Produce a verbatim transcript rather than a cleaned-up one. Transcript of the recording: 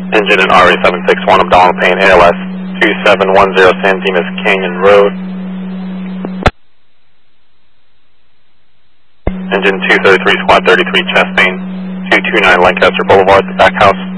Engine in R A seven six one, Abdominal Pain, A L S two seven one zero, San Dimas Canyon Road. Engine two thirty-three, Squad thirty-three, chest pain, two two nine Lancaster Boulevard, the back house.